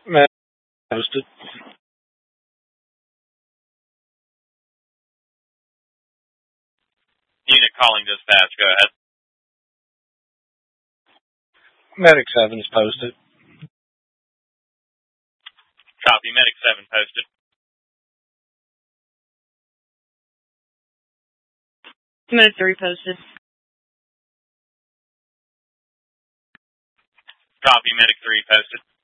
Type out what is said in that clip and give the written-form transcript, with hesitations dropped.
Medic posted. Unit calling dispatch, go ahead. Medic 7 is posted. Copy, Medic 7 posted. Medic 3 posted. Copy, Medic 3 posted.